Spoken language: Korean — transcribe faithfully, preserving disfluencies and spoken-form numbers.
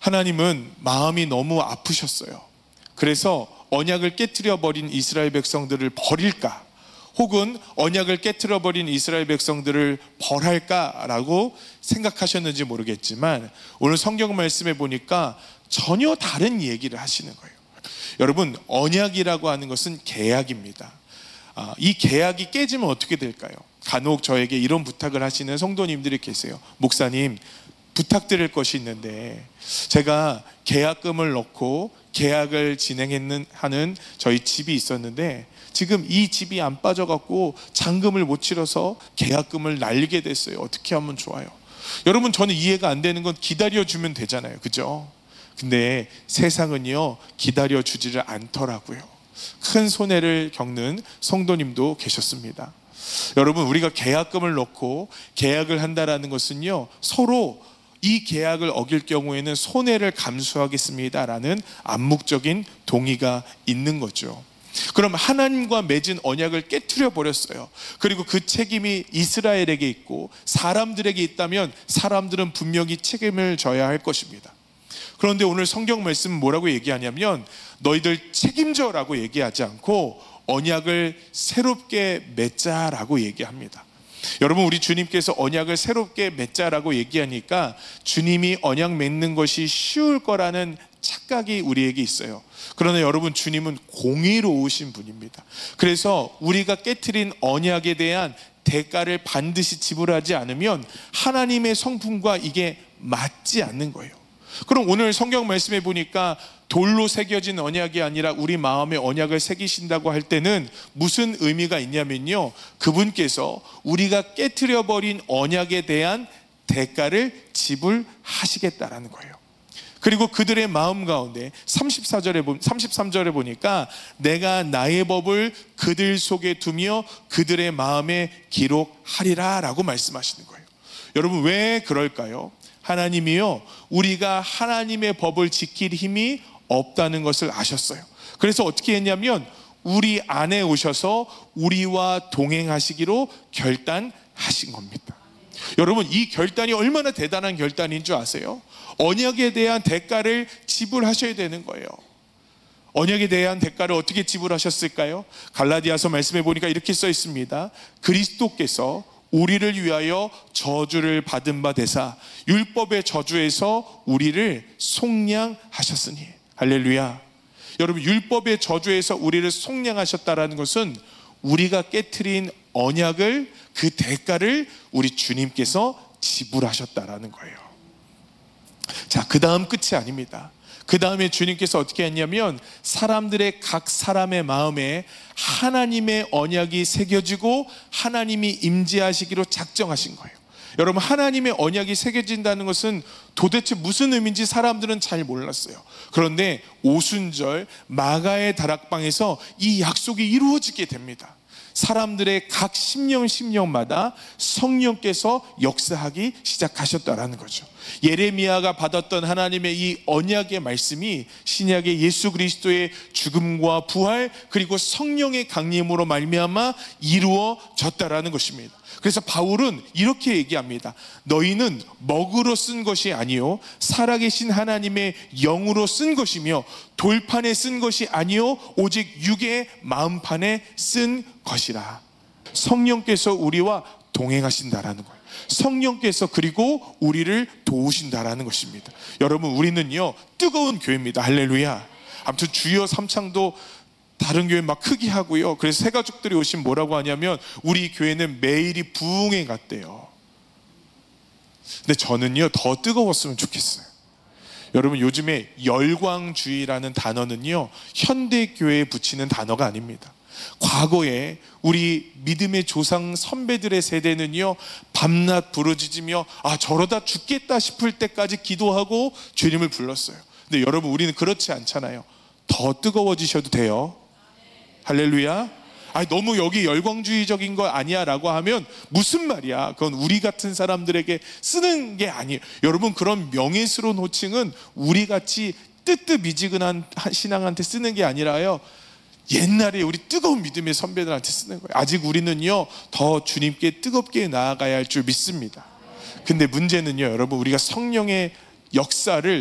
하나님은 마음이 너무 아프셨어요. 그래서 언약을 깨트려 버린 이스라엘 백성들을 버릴까, 혹은 언약을 깨트려 버린 이스라엘 백성들을 벌할까라고 생각하셨는지 모르겠지만, 오늘 성경 말씀에 보니까 전혀 다른 얘기를 하시는 거예요. 여러분, 언약이라고 하는 것은 계약입니다. 아, 이 계약이 깨지면 어떻게 될까요? 간혹 저에게 이런 부탁을 하시는 성도님들이 계세요. 목사님, 부탁드릴 것이 있는데, 제가 계약금을 넣고 계약을 진행하는 하는 저희 집이 있었는데, 지금 이 집이 안 빠져갖고 잔금을 못 치러서 계약금을 날리게 됐어요. 어떻게 하면 좋아요? 여러분, 저는 이해가 안 되는 건 기다려주면 되잖아요, 그죠? 근데 세상은요, 기다려주지를 않더라고요. 큰 손해를 겪는 성도님도 계셨습니다. 여러분, 우리가 계약금을 넣고 계약을 한다라는 것은요, 서로 이 계약을 어길 경우에는 손해를 감수하겠습니다라는 암묵적인 동의가 있는 거죠. 그럼 하나님과 맺은 언약을 깨트려 버렸어요. 그리고 그 책임이 이스라엘에게 있고 사람들에게 있다면 사람들은 분명히 책임을 져야 할 것입니다. 그런데 오늘 성경 말씀은 뭐라고 얘기하냐면, 너희들 책임져라고 얘기하지 않고 언약을 새롭게 맺자라고 얘기합니다. 여러분, 우리 주님께서 언약을 새롭게 맺자라고 얘기하니까 주님이 언약 맺는 것이 쉬울 거라는 착각이 우리에게 있어요. 그러나 여러분, 주님은 공의로우신 분입니다. 그래서 우리가 깨트린 언약에 대한 대가를 반드시 지불하지 않으면 하나님의 성품과 이게 맞지 않는 거예요. 그럼 오늘 성경 말씀에 보니까 돌로 새겨진 언약이 아니라 우리 마음에 언약을 새기신다고 할 때는 무슨 의미가 있냐면요, 그분께서 우리가 깨트려 버린 언약에 대한 대가를 지불하시겠다라는 거예요. 그리고 그들의 마음 가운데 삼십사 절에, 삼십삼 절에 보니까 내가 나의 법을 그들 속에 두며 그들의 마음에 기록하리라 라고 말씀하시는 거예요. 여러분, 왜 그럴까요? 하나님이요, 우리가 하나님의 법을 지킬 힘이 없다는 것을 아셨어요. 그래서 어떻게 했냐면 우리 안에 오셔서 우리와 동행하시기로 결단하신 겁니다. 여러분, 이 결단이 얼마나 대단한 결단인 줄 아세요? 언약에 대한 대가를 지불하셔야 되는 거예요. 언약에 대한 대가를 어떻게 지불하셨을까요? 갈라디아서 말씀해 보니까 이렇게 써 있습니다. 그리스도께서 우리를 위하여 저주를 받은 바 되사 율법의 저주에서 우리를 속량하셨으니. 할렐루야. 여러분, 율법의 저주에서 우리를 속량하셨다라는 것은 우리가 깨트린 언약을, 그 대가를 우리 주님께서 지불하셨다라는 거예요. 자, 그 다음 끝이 아닙니다. 그 다음에 주님께서 어떻게 했냐면 사람들의 각 사람의 마음에 하나님의 언약이 새겨지고 하나님이 임재하시기로 작정하신 거예요. 여러분, 하나님의 언약이 새겨진다는 것은 도대체 무슨 의미인지 사람들은 잘 몰랐어요. 그런데 오순절 마가의 다락방에서 이 약속이 이루어지게 됩니다. 사람들의 각 심령 심령마다 성령께서 역사하기 시작하셨다라는 거죠. 예레미야가 받았던 하나님의 이 언약의 말씀이 신약의 예수 그리스도의 죽음과 부활, 그리고 성령의 강림으로 말미암아 이루어졌다라는 것입니다. 그래서 바울은 이렇게 얘기합니다. 너희는 먹으로 쓴 것이 아니요 살아계신 하나님의 영으로 쓴 것이며 돌판에 쓴 것이 아니요 오직 육의 마음판에 쓴 것이라. 성령께서 우리와 동행하신다라는 거예요. 성령께서 그리고 우리를 도우신다라는 것입니다. 여러분, 우리는요 뜨거운 교회입니다. 할렐루야. 아무튼 주여 삼창도 다른 교회 막 크게 하고요. 그래서 새 가족들이 오시면 뭐라고 하냐면 우리 교회는 매일이 부흥회 같대요. 근데 저는요 더 뜨거웠으면 좋겠어요. 여러분, 요즘에 열광주의라는 단어는요 현대교회에 붙이는 단어가 아닙니다. 과거에 우리 믿음의 조상 선배들의 세대는요 밤낮 부르짖으며 아 저러다 죽겠다 싶을 때까지 기도하고 주님을 불렀어요. 근데 여러분, 우리는 그렇지 않잖아요. 더 뜨거워지셔도 돼요. 할렐루야. 아니, 너무 여기 열광주의적인 거 아니야 라고 하면 무슨 말이야. 그건 우리 같은 사람들에게 쓰는 게 아니에요. 여러분, 그런 명예스러운 호칭은 우리같이 뜨뜻미지근한 신앙한테 쓰는 게 아니라요 옛날에 우리 뜨거운 믿음의 선배들한테 쓰는 거예요. 아직 우리는요 더 주님께 뜨겁게 나아가야 할 줄 믿습니다. 근데 문제는요 여러분, 우리가 성령의 역사를